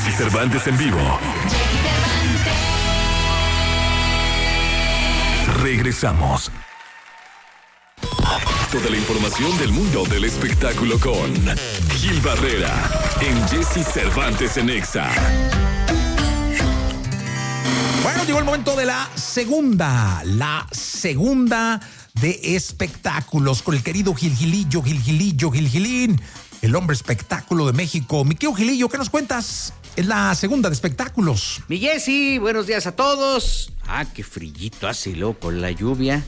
Jesse Cervantes en vivo. Regresamos. Toda la información del mundo del espectáculo con Gil Barrera en Jesse Cervantes en Exa. Bueno, llegó el momento de la segunda de espectáculos con el querido Gilín, el hombre espectáculo de México. Mi querido Gilillo, ¿qué nos cuentas? Es la segunda de espectáculos. Mi Jessy, buenos días a todos. Qué frillito hace, loco, con la lluvia.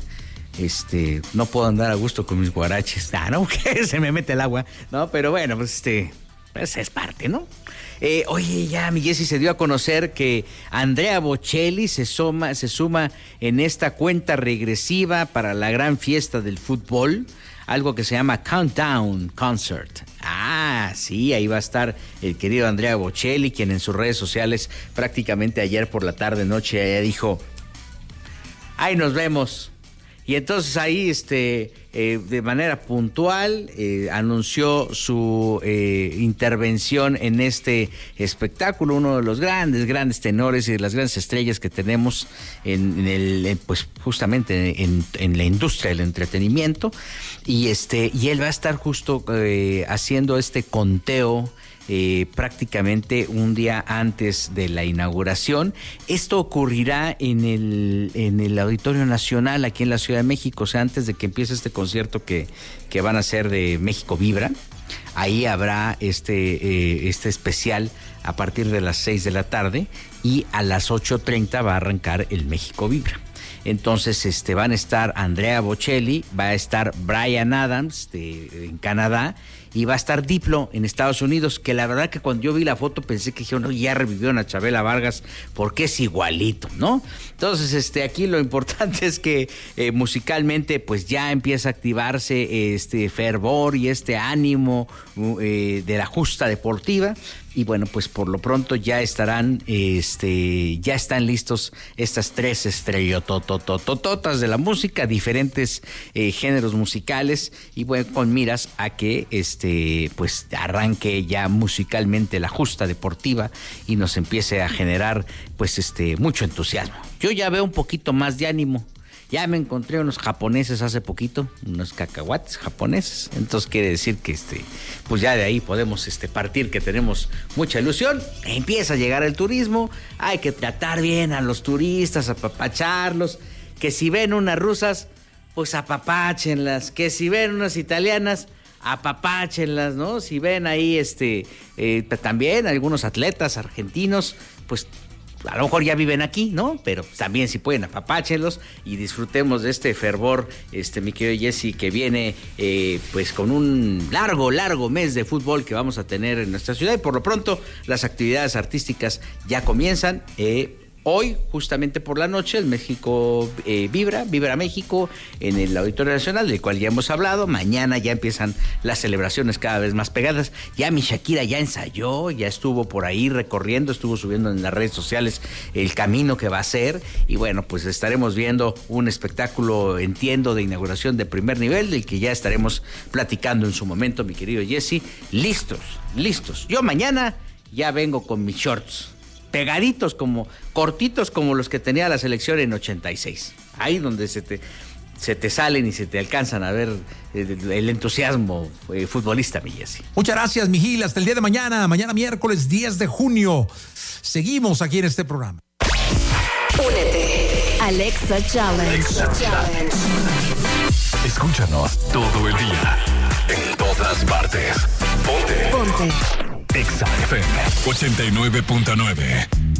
No puedo andar a gusto con mis guaraches. No, que se me mete el agua. No, pero bueno, pues es parte, ¿no? Oye, ya mi Jessy se dio a conocer que Andrea Bocelli se suma en esta cuenta regresiva para la gran fiesta del fútbol, algo que se llama Countdown Concert. Sí, ahí va a estar el querido Andrea Bocelli, quien en sus redes sociales prácticamente ayer por la tarde noche ya dijo, ahí nos vemos. Y entonces ahí de manera puntual anunció su intervención en este espectáculo, uno de los grandes tenores y de las grandes estrellas que tenemos pues justamente en la industria del entretenimiento, y él va a estar justo haciendo este conteo prácticamente un día antes de la inauguración. Esto ocurrirá en el Auditorio Nacional aquí en la Ciudad de México, o sea, antes de que empiece este concierto que van a hacer de México Vibra. Ahí habrá este especial a partir de las 6 de la tarde y a las 8:30 va a arrancar el México Vibra. Entonces van a estar Andrea Bocelli, va a estar Bryan Adams en Canadá, y va a estar Diplo en Estados Unidos, que la verdad que cuando yo vi la foto pensé que no, ya revivieron a Chabela Vargas porque es igualito, ¿no? Entonces aquí lo importante es que musicalmente pues ya empieza a activarse este fervor y este ánimo de la justa deportiva. Y bueno, pues por lo pronto ya están listos estas tres estrellotototototas de la música, diferentes géneros musicales, y bueno, con miras a que pues arranque ya musicalmente la justa deportiva y nos empiece a generar pues mucho entusiasmo. Yo ya veo un poquito más de ánimo. Ya me encontré unos japoneses hace poquito, unos cacahuates japoneses. Entonces quiere decir que pues ya de ahí podemos partir, que tenemos mucha ilusión. Empieza a llegar el turismo, hay que tratar bien a los turistas, apapacharlos. Que si ven unas rusas, pues apapáchenlas. Que si ven unas italianas, apapáchenlas, ¿no? Si ven ahí también algunos atletas argentinos, pues a lo mejor ya viven aquí, ¿no? Pero también si pueden, apapáchenlos y disfrutemos de este fervor, mi querido Jesse, que viene pues con un largo mes de fútbol que vamos a tener en nuestra ciudad. Y por lo pronto las actividades artísticas ya comienzan. Hoy, justamente por la noche, el México Vibra México en el Auditorio Nacional, del cual ya hemos hablado. Mañana ya empiezan las celebraciones cada vez más pegadas. Ya mi Shakira ya ensayó, ya estuvo por ahí recorriendo, estuvo subiendo en las redes sociales el camino que va a hacer. Y bueno, pues estaremos viendo un espectáculo, entiendo, de inauguración de primer nivel, del que ya estaremos platicando en su momento, mi querido Jesse. Listos. Yo mañana ya vengo con mis shorts pegaditos, cortitos como los que tenía la selección en 86. Ahí donde se te salen y se te alcanzan a ver el entusiasmo futbolista, mi Jesse. Muchas gracias, mi Gil. Hasta el día de mañana miércoles 10 de junio. Seguimos aquí en este programa. Únete. Alexa Challenge. Escúchanos todo el día, en todas partes. Ponte. Ponte. Exa FM 89.9.